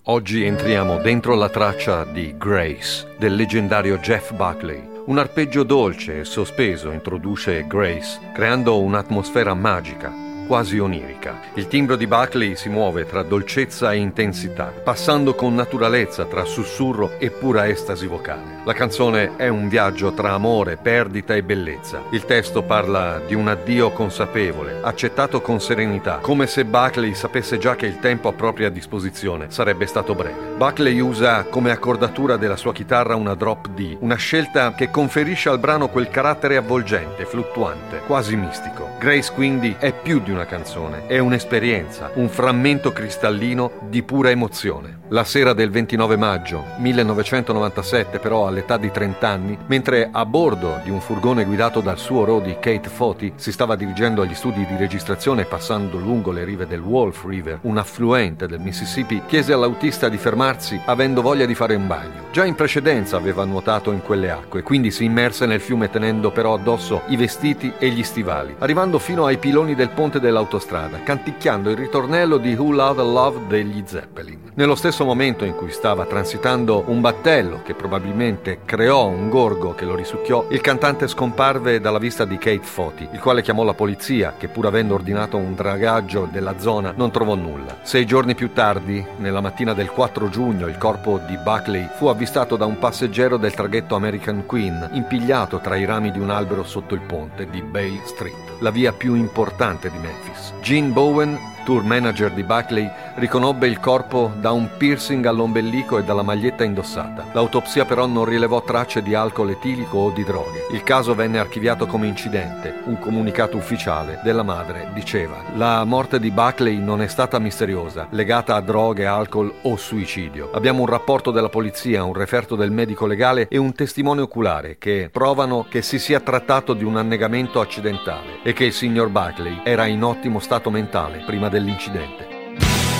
Oggi entriamo dentro la traccia di Grace, del leggendario Jeff Buckley. Un arpeggio dolce e sospeso introduce Grace, creando un'atmosfera magica, quasi onirica. Il timbro di Buckley si muove tra dolcezza e intensità, passando con naturalezza tra sussurro e pura estasi vocale. La canzone è un viaggio tra amore, perdita e bellezza. Il testo parla di un addio consapevole, accettato con serenità, come se Buckley sapesse già che il tempo a propria disposizione sarebbe stato breve. Buckley usa come accordatura della sua chitarra una drop D, una scelta che conferisce al brano quel carattere avvolgente, fluttuante, quasi mistico. Grace quindi è più di una canzone, è un'esperienza, un frammento cristallino di pura emozione. La sera del 29 maggio 1997, però all'età di 30 anni, mentre a bordo di un furgone guidato dal suo roadie Kate Foti si stava dirigendo agli studi di registrazione passando lungo le rive del Wolf River, un affluente del Mississippi, chiese all'autista di fermarsi avendo voglia di fare un bagno. Già in precedenza aveva nuotato in quelle acque, quindi si immerse nel fiume tenendo però addosso i vestiti e gli stivali, arrivando fino ai piloni del ponte dell'autostrada, canticchiando il ritornello di Who Louded Love degli Zeppelin. Nello stesso momento in cui stava transitando un battello che probabilmente creò un gorgo che lo risucchiò, il cantante scomparve dalla vista di Kate Foti, il quale chiamò la polizia, che pur avendo ordinato un dragaggio della zona non trovò nulla. 6 giorni più tardi, nella mattina del 4 giugno, il corpo di Buckley fu avvistato da un passeggero del traghetto American Queen, impigliato tra i rami di un albero sotto il ponte di Bay Street, la via più importante di Memphis. Gene Bowen, tour manager di Buckley, riconobbe il corpo da un piercing all'ombelico e dalla maglietta indossata. L'autopsia però non rilevò tracce di alcol etilico o di droghe. Il caso venne archiviato come incidente. Un comunicato ufficiale della madre diceva: la morte di Buckley non è stata misteriosa, legata a droghe, alcol o suicidio. Abbiamo un rapporto della polizia, un referto del medico legale e un testimone oculare che provano che si sia trattato di un annegamento accidentale e che il signor Buckley era in ottimo stato mentale prima dell'incidente.